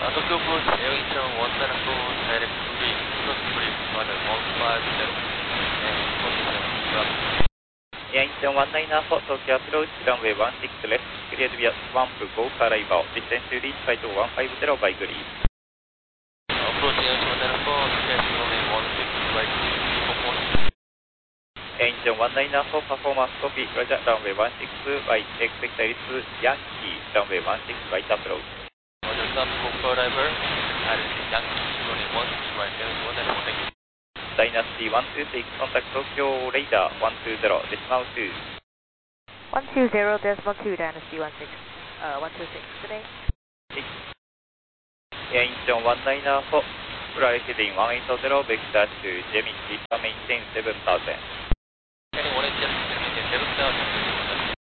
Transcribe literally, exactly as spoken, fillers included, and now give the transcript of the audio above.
Tokyo approach, Air one nine four, direct three, cross three, one one five zero, and condition trap. Air one nine four, Tokyo approach, runway one six left, cleared via swamp, go arrival, distance to reach five two one five zero by grid. Approach Air one nine four, cleared runway one six right, component. Air one nine four, performance copy, roger, runway one six right, expect Alice Yankee, runway one six right approach. Roger, stop, go arrival, Alice Yankee, runway one six right, Air one nine four, thank you. Dynasty one two six, contact Tokyo radar one two zero, decimal two. one two zero, decimal two, Dynasty one six, uh, one two six, today. Air one nine four, flight heading one eight zero, vector to Gemini, maintain seven thousand. Heading one eight zero, maintain seven thousand.